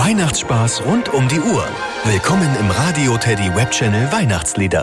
Weihnachtsspaß rund um die Uhr. Willkommen im Radio Teddy Webchannel Weihnachtslieder.